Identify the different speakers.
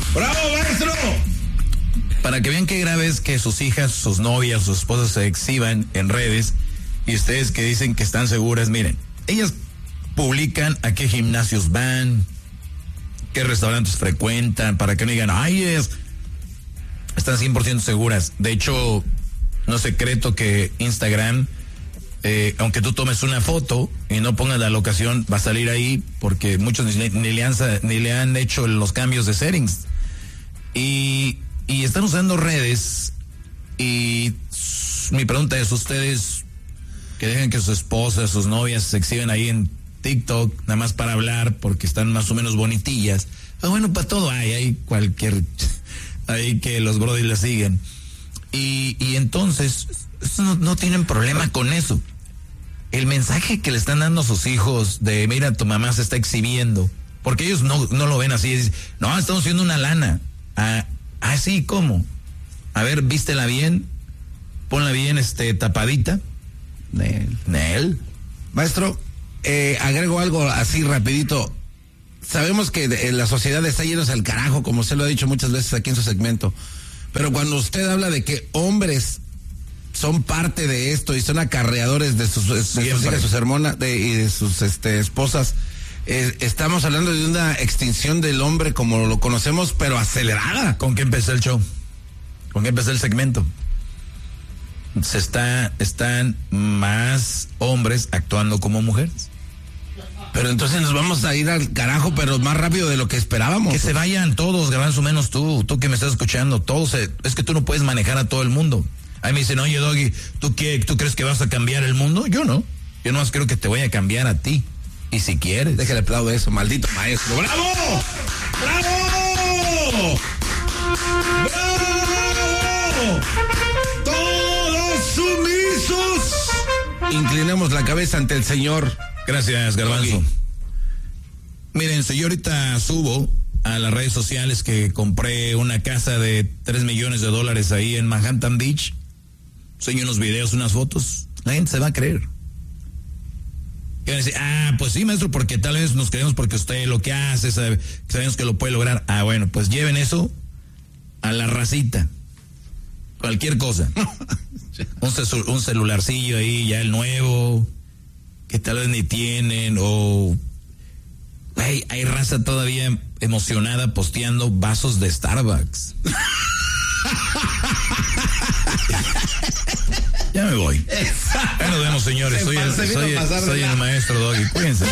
Speaker 1: ¡Bravo, maestro!
Speaker 2: Para que vean qué grave es que sus hijas, sus novias, sus esposas se exhiban en redes y ustedes que dicen que están seguras, miren, ellas publican a qué gimnasios van, qué restaurantes frecuentan, para que no digan, ay, están 100% seguras. De hecho, no es secreto que Instagram, aunque tú tomes una foto y no pongas la locación, va a salir ahí porque muchos ni le han hecho los cambios de settings. Y están usando redes y mi pregunta es, ustedes que dejan que sus esposas, sus novias se exhiben ahí en TikTok, nada más para hablar porque están más o menos bonitillas. Pero bueno, para todo hay cualquier, ahí que los brodis la siguen. Y entonces, no tienen problema con eso. El mensaje que le están dando a sus hijos de, mira, tu mamá se está exhibiendo, porque ellos no lo ven así, dicen, no, estamos haciendo una lana. Sí, ¿cómo? A ver, vístela bien, ponla bien, tapadita. Nel.
Speaker 1: Maestro, agrego algo así rapidito. Sabemos que la sociedad está yéndose al carajo, como se lo ha dicho muchas veces aquí en su segmento. Pero cuando usted habla de que hombres son parte de esto y son acarreadores de sus hijas, sus hermanas y de sus esposas, estamos hablando de una extinción del hombre como lo conocemos, pero acelerada.
Speaker 2: ¿Con qué empecé el show? ¿Con qué empecé el segmento? Están más hombres actuando como mujeres.
Speaker 1: Pero entonces nos vamos a ir al carajo, pero más rápido de lo que esperábamos.
Speaker 2: Que se vayan todos, Garbanzo, menos tú que me estás escuchando. Todos, es que tú no puedes manejar a todo el mundo. Ahí me dicen, oye, Doggy, ¿tú crees que vas a cambiar el mundo? Yo no. Yo nomás creo que te voy a cambiar a ti. Y si quieres.
Speaker 1: Déjale aplaudir eso, maldito maestro. ¡Bravo! ¡Bravo! ¡Bravo! ¡Todos sumisos! Inclinemos la cabeza ante el Señor.
Speaker 2: Gracias, Garbanzo.
Speaker 1: Doggy.
Speaker 2: Miren, yo ahorita subo a las redes sociales que compré una casa de $3 millones ahí en Manhattan Beach. Enseño unos videos, unas fotos. La gente se va a creer. Y van a decir, pues sí, maestro, porque tal vez nos creemos porque usted lo que hace, sabemos que lo puede lograr. Bueno, pues lleven eso a la racita. Cualquier cosa. un celularcillo ahí, ya el nuevo, que tal vez ni tienen, o hay raza todavía emocionada posteando vasos de Starbucks. Ya me voy. Ya nos vemos, señores. Soy el maestro Doggy. Cuídense.